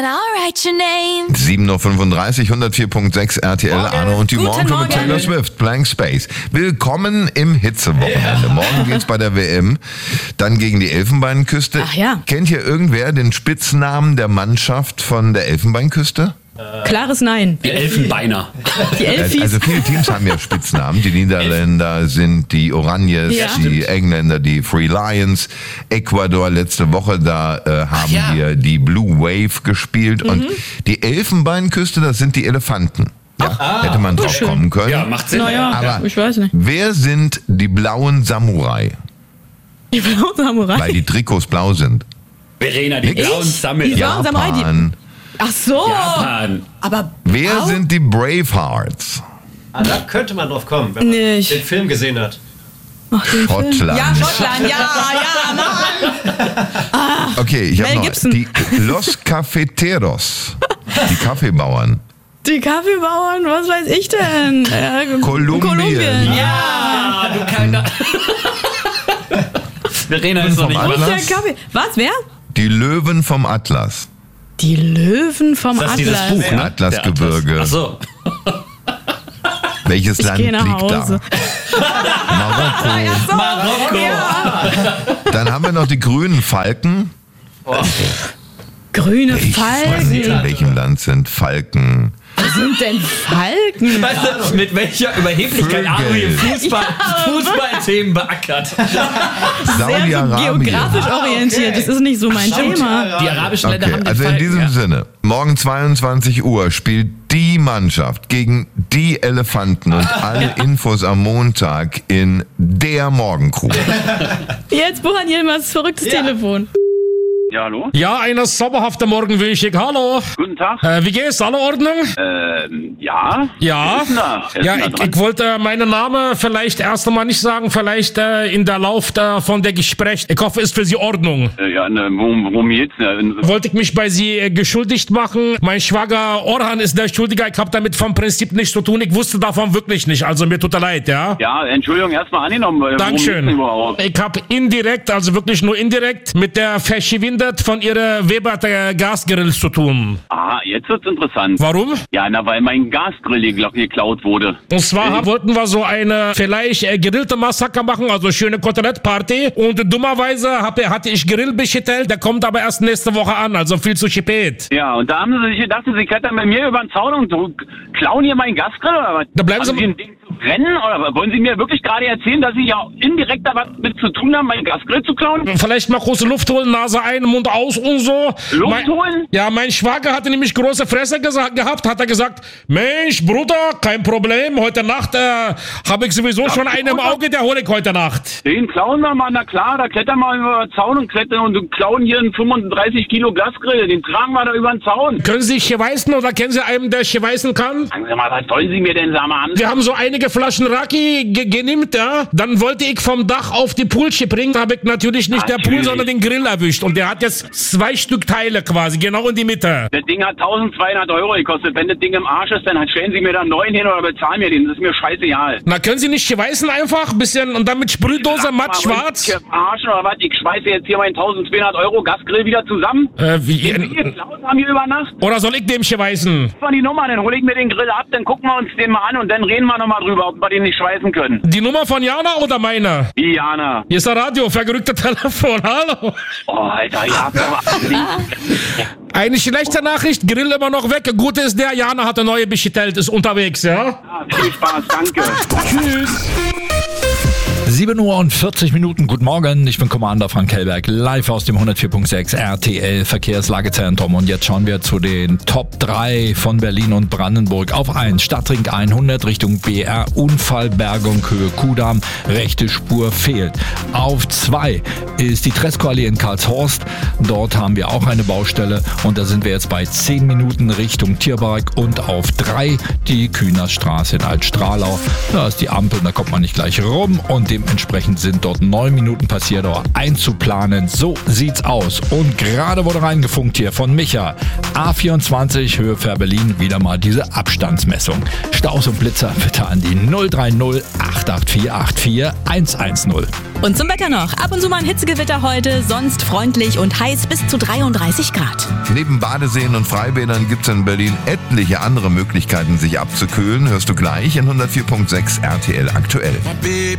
7.35 Uhr, 104.6 RTL, Arno und die Morgen mit Taylor Swift, Blank Space. Willkommen im Hitzewochenende. Morgen geht's bei der WM dann gegen die Elfenbeinküste. Ach ja. Kennt hier irgendwer den Spitznamen der Mannschaft von der Elfenbeinküste? Klares Nein. Die Elfenbeiner. Die Elfis. Also viele Teams haben ja Spitznamen. Die Niederländer sind die Oranjes, Ja. die Engländer die Free Lions. Ecuador letzte Woche, da haben wir die Blue Wave gespielt. Und die Elfenbeinküste, das sind die Elefanten. Ja, hätte man drauf kommen können. Ja, macht Sinn. Naja, Aber ich weiß nicht. wer sind die blauen Samurai? Die blauen Samurai. Weil die Trikots blau sind. Verena, die blauen Samurai. Die blauen Samurai, Japan. Ach so. Japan. Aber Wer blau? sind die Bravehearts? Da könnte man drauf kommen, wenn man Nicht. den Film gesehen hat. Ach, den Film. Schottland. Ja, Schottland. Ja, Mann. Okay, ich habe Mel noch Gibson. die Los Cafeteros. Die Kaffeebauern. Die Kaffeebauern, was weiß ich denn? Kolumbien. Ja, du kannst. Verena ist noch nicht Vom Und mal. der Atlas? Kaffee. Was, wer? Die Löwen vom Atlas. Die Löwen vom Das ist Atlas. dieses Buch, ne? Atlasgebirge. Der Atlas. Ach so. Welches Ich Land gehe nach liegt Hause. da? Marokko. Marokko. Dann haben wir noch die grünen Falken. Grüne Ich weiß nicht, in Falken. welchem Land sind Falken? Was sind denn Falken? Weißt du, mit welcher Überheblichkeit Arno hier Vögel. Fußballthemen beackert. Sehr so Saudi-Arabien. geografisch orientiert. Das ist nicht so mein Thema. Die arabischen Länder Okay, haben den also in Falken, diesem ja. Sinne, morgen 22 Uhr spielt die Mannschaft gegen die Elefanten und alle Infos am Montag in der Morgencrew. Jetzt buchern Yilmaz verrücktes Telefon. Ja, hallo? Ja, eine zauberhafte Morgenwünschig. Hallo. Guten Tag. Wie geht's? Alle Ordnung? Ja? Ja. Wer ist denn da? Wer ist Ja, denn da dran? ich wollte meinen Namen vielleicht erst einmal nicht sagen, vielleicht in der Lauf von der Gespräch. Ich hoffe, ist für Sie Ordnung. Worum geht's denn? Wollte ich mich bei Sie geschuldigt machen. Mein Schwager Orhan ist der Schuldiger. Ich habe damit vom Prinzip nichts zu tun. Ich wusste davon wirklich nicht. Also mir tut er leid, ja? Ja, Entschuldigung, erstmal angenommen. Worum geht's Dankeschön. denn überhaupt? Ich habe indirekt, also wirklich nur indirekt, mit der Verschwindet von Ihrer Weber Gasgrill zu tun. Ah, jetzt wird's interessant. Warum? Ja, na, weil mein Gasgrill geklaut wurde. Und zwar wollten wir so eine vielleicht gegrillte Massaker machen, also schöne Kotelettparty. Und dummerweise hatte ich Grill bestellt, der kommt aber erst nächste Woche an, also viel zu spät. Ja, und da haben sie sich gedacht, sie klettern bei mir über den Zaun und klauen hier meinen Gasgrill oder was? Da bleiben Sie Haben Sie ein Ding zu brennen? Oder wollen Sie mir wirklich gerade erzählen, dass Sie ja indirekt da was mit zu tun haben, meinen Gasgrill zu klauen? Vielleicht mal große Luft holen, Nase ein, Mund aus und so. Luft holen? Ja, mein Schwager hatte nämlich große Fresse gehabt, hat er gesagt, Mensch, Bruder, kein Problem, heute Nacht habe ich sowieso schon einen im Auge, der hole ich heute Nacht. Den klauen wir mal, na klar, da klettern wir über den Zaun und klauen hier einen 35 Kilo Gasgrill, den tragen wir da über den Zaun. Können Sie Schweißen oder kennen Sie einen, der Schweißen kann? Sagen Sie mal, was wollen Sie mir denn sagen? Wir haben so einige Flaschen Raki genimmt, ja. Dann wollte ich vom Dach auf die Poolsche bringen, habe ich natürlich nicht der Pool, Natürlich. sondern den Grill erwischt. Und der hat jetzt 2 Stück Teile quasi, genau in die Mitte. Das Ding hat 1200 € gekostet. Wenn das Ding im Arsch ist, dann stellen Sie mir da einen neuen hin oder bezahlen mir den. Das ist mir scheißegal. Na, können Sie nicht schweißen einfach? Bisschen und dann mit Sprühdose matt schwarz? Ich Arsch oder was? Ich schweiße jetzt hier meinen 1200 € Gasgrill wieder zusammen. Wie? Den Sie geklaut haben hier über Nacht. Oder soll ich dem schweißen? Das war die Nummer, dann hole ich mir den Grill ab, dann gucken wir uns den mal an und dann reden wir nochmal drüber, ob wir den nicht schweißen können. Die Nummer von Jana oder meine? Wie, Jana? Hier ist der Radio, vergerückte Telefon, hallo. Oh, Alter, ja, aber... Eine schlechte Nachricht, Grill immer noch weg. Gute ist der, Jana hatte neue bestellt, ist unterwegs, ja? Ja, viel Spaß, danke. Tschüss. 7:40 Uhr, guten Morgen, ich bin Commander Frank Hellberg, live aus dem 104.6 RTL Verkehrslagezentrum und jetzt schauen wir zu den Top 3 von Berlin und Brandenburg. Auf 1, Stadtring 100 Richtung BR, Unfallbergung Höhe Kudamm, rechte Spur fehlt. Auf 2 ist die Tresco-Allee in Karlshorst, dort haben wir auch eine Baustelle und da sind wir jetzt bei 10 Minuten Richtung Tierpark und auf 3 die Kühnerstraße in Altstrahlau, da ist die Ampel, da kommt man nicht gleich rum und dementsprechend sind dort 9 Minuten Passierdauer einzuplanen. So sieht's aus. Und gerade wurde reingefunkt hier von Micha. A24 Höhe Fähr-Berlin, wieder mal diese Abstandsmessung. Staus und Blitzer bitte an die 030 884 84 110. Und zum Wetter noch. Ab und zu mal ein Hitzegewitter heute, sonst freundlich und heiß bis zu 33 Grad. Neben Badeseen und Freibädern gibt es in Berlin etliche andere Möglichkeiten, sich abzukühlen. Hörst du gleich in 104.6 RTL aktuell. Baby,